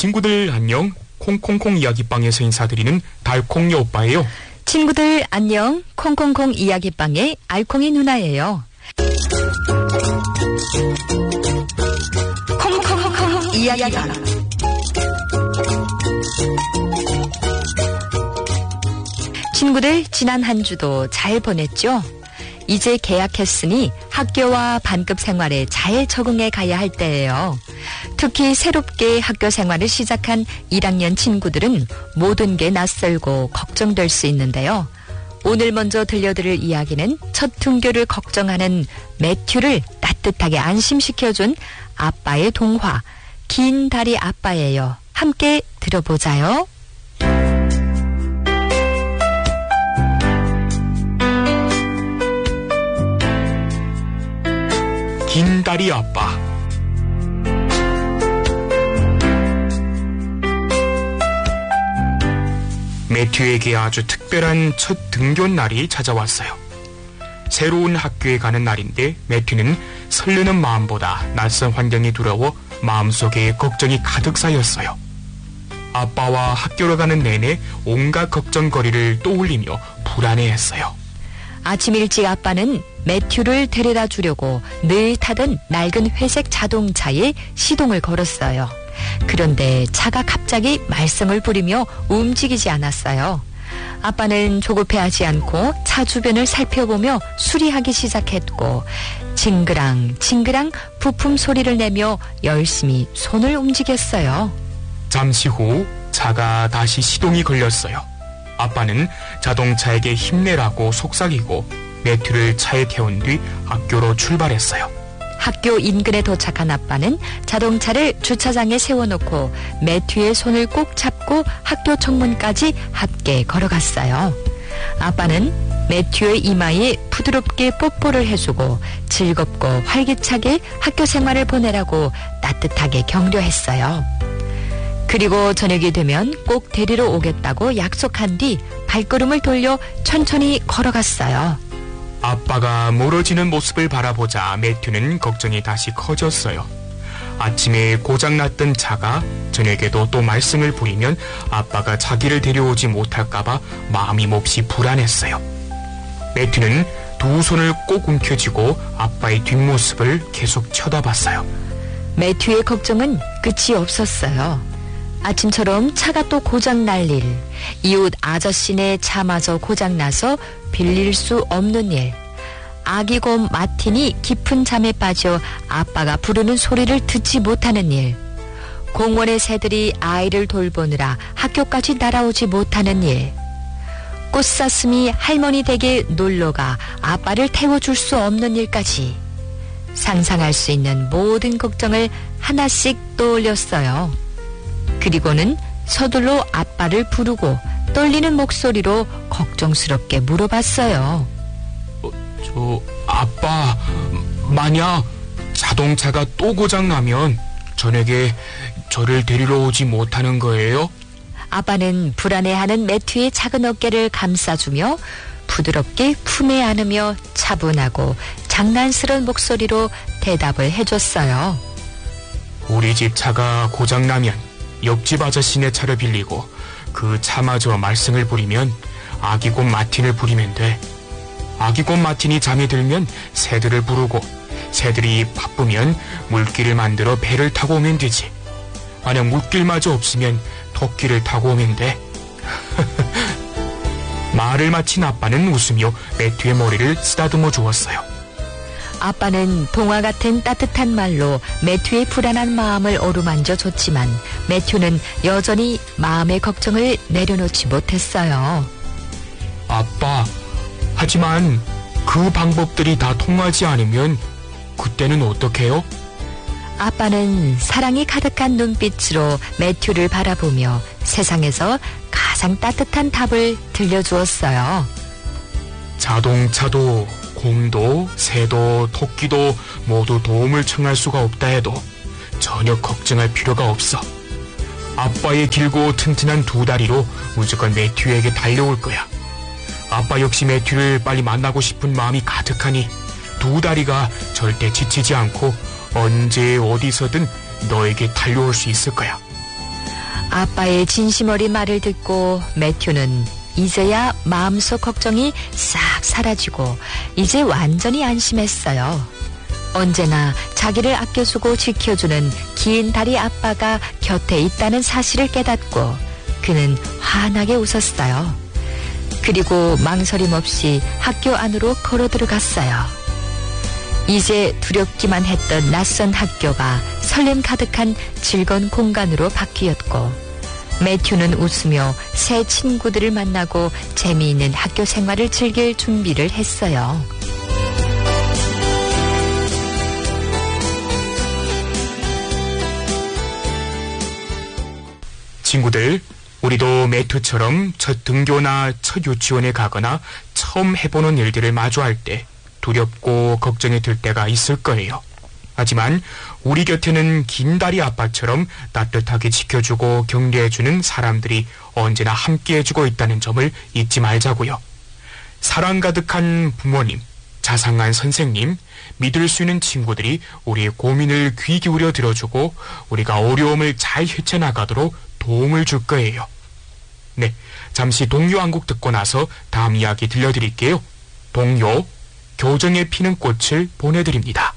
친구들 안녕. 콩콩콩 이야기방에서 인사드리는 달콩이 오빠예요. 친구들 안녕. 콩콩콩 이야기방의 알콩이 누나예요. 콩콩콩 이야기방. 친구들 지난 한 주도 잘 보냈죠? 이제 개학했으니 학교와 반급 생활에 잘 적응해 가야 할 때예요. 특히 새롭게 학교 생활을 시작한 1학년 친구들은 모든 게 낯설고 걱정될 수 있는데요. 오늘 먼저 들려드릴 이야기는 첫 등교를 걱정하는 매튜를 따뜻하게 안심시켜준 아빠의 동화, 긴 다리 아빠예요. 함께 들어보자요. 긴 다리 아빠. 매튜에게 아주 특별한 첫 등교 날이 찾아왔어요. 새로운 학교에 가는 날인데 매튜는 설레는 마음보다 낯선 환경이 두려워 마음속에 걱정이 가득 쌓였어요. 아빠와 학교로 가는 내내 온갖 걱정거리를 떠올리며 불안해했어요. 아침 일찍 아빠는 매튜를 데려다 주려고 늘 타던 낡은 회색 자동차에 시동을 걸었어요. 그런데 차가 갑자기 말썽을 부리며 움직이지 않았어요. 아빠는 조급해하지 않고 차 주변을 살펴보며 수리하기 시작했고 징그랑 징그랑 부품 소리를 내며 열심히 손을 움직였어요. 잠시 후 차가 다시 시동이 걸렸어요. 아빠는 자동차에게 힘내라고 속삭이고 매튜를 차에 태운 뒤 학교로 출발했어요. 학교 인근에 도착한 아빠는 자동차를 주차장에 세워놓고 매튜의 손을 꼭 잡고 학교 정문까지 함께 걸어갔어요. 아빠는 매튜의 이마에 부드럽게 뽀뽀를 해주고 즐겁고 활기차게 학교 생활을 보내라고 따뜻하게 격려했어요. 그리고 저녁이 되면 꼭 데리러 오겠다고 약속한 뒤 발걸음을 돌려 천천히 걸어갔어요. 아빠가 멀어지는 모습을 바라보자 매튜는 걱정이 다시 커졌어요. 아침에 고장났던 차가 저녁에도 또 말썽을 부리면 아빠가 자기를 데려오지 못할까봐 마음이 몹시 불안했어요. 매튜는 두 손을 꼭 움켜쥐고 아빠의 뒷모습을 계속 쳐다봤어요. 매튜의 걱정은 끝이 없었어요. 아침처럼 차가 또 고장날 일, 이웃 아저씨네 차마저 고장나서 빌릴 수 없는 일, 아기곰 마틴이 깊은 잠에 빠져 아빠가 부르는 소리를 듣지 못하는 일, 공원의 새들이 아이를 돌보느라 학교까지 날아오지 못하는 일, 꽃사슴이 할머니 댁에 놀러가 아빠를 태워줄 수 없는 일까지 상상할 수 있는 모든 걱정을 하나씩 떠올렸어요. 그리고는 서둘러 아빠를 부르고 떨리는 목소리로 걱정스럽게 물어봤어요. 아빠, 만약 자동차가 또 고장나면 저녁에 저를 데리러 오지 못하는 거예요? 아빠는 불안해하는 매튜의 작은 어깨를 감싸주며 부드럽게 품에 안으며 차분하고 장난스러운 목소리로 대답을 해줬어요. 우리 집 차가 고장나면 옆집 아저씨네 차를 빌리고 그 차마저 말썽을 부리면 아기곰 마틴을 부리면 돼. 아기곰 마틴이 잠이 들면 새들을 부르고 새들이 바쁘면 물길을 만들어 배를 타고 오면 되지. 만약 물길마저 없으면 토끼를 타고 오면 돼. 말을 마친 아빠는 웃으며 매튜의 머리를 쓰다듬어 주었어요. 아빠는 동화 같은 따뜻한 말로 매튜의 불안한 마음을 어루만져 줬지만 매튜는 여전히 마음의 걱정을 내려놓지 못했어요. 아빠, 하지만 그 방법들이 다 통하지 않으면 그때는 어떡해요? 아빠는 사랑이 가득한 눈빛으로 매튜를 바라보며 세상에서 가장 따뜻한 답을 들려주었어요. 자동차도 곰도 새도 토끼도 모두 도움을 청할 수가 없다 해도 전혀 걱정할 필요가 없어. 아빠의 길고 튼튼한 두 다리로 무조건 매튜에게 달려올 거야. 아빠 역시 매튜를 빨리 만나고 싶은 마음이 가득하니 두 다리가 절대 지치지 않고 언제 어디서든 너에게 달려올 수 있을 거야. 아빠의 진심 어린 말을 듣고 매튜는 이제야 마음속 걱정이 싹 사라지고 이제 완전히 안심했어요. 언제나 자기를 아껴주고 지켜주는 긴 다리 아빠가 곁에 있다는 사실을 깨닫고 그는 환하게 웃었어요. 그리고 망설임 없이 학교 안으로 걸어 들어갔어요. 이제 두렵기만 했던 낯선 학교가 설렘 가득한 즐거운 공간으로 바뀌었고 매튜는 웃으며 새 친구들을 만나고 재미있는 학교 생활을 즐길 준비를 했어요. 친구들, 우리도 매튜처럼 첫 등교나 첫 유치원에 가거나 처음 해보는 일들을 마주할 때 두렵고 걱정이 들 때가 있을 거예요. 하지만 우리 곁에는 긴다리 아빠처럼 따뜻하게 지켜주고 격려해주는 사람들이 언제나 함께해주고 있다는 점을 잊지 말자고요. 사랑 가득한 부모님, 자상한 선생님, 믿을 수 있는 친구들이 우리의 고민을 귀 기울여 들어주고 우리가 어려움을 잘 헤쳐나가도록 도움을 줄 거예요. 네, 잠시 동요 한 곡 듣고 나서 다음 이야기 들려드릴게요. 동요, 교정에 피는 꽃을 보내드립니다.